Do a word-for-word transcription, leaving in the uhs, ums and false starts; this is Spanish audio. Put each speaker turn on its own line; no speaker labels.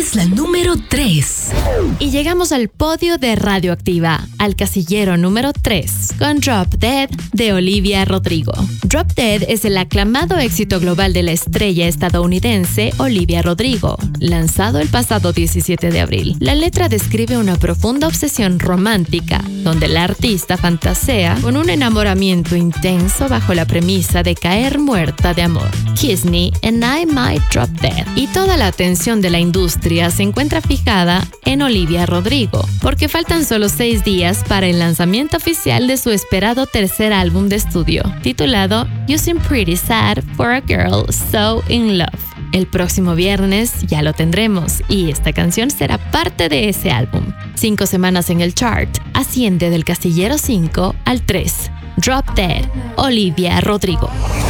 es la número tres.
Y llegamos al podio de Radioactiva, al casillero número tres, con Drop Dead de Olivia Rodrigo. Drop Dead es el aclamado éxito global de la estrella estadounidense Olivia Rodrigo, lanzado el pasado diecisiete de abril. La letra describe una profunda obsesión romántica, donde la artista fantasea con un enamoramiento intenso bajo la premisa de caer muerta de amor. Kiss me and I might drop dead. Y toda la atención de la industria se encuentra fijada en Olivia Rodrigo, porque faltan solo seis días para el lanzamiento oficial de su esperado tercer álbum de estudio, titulado You Seem Pretty Sad for a Girl So in Love. El próximo viernes ya lo tendremos y esta canción será parte de ese álbum. Cinco semanas en el chart, asciende del casillero cinco al tres. Drop Dead, Olivia Rodrigo.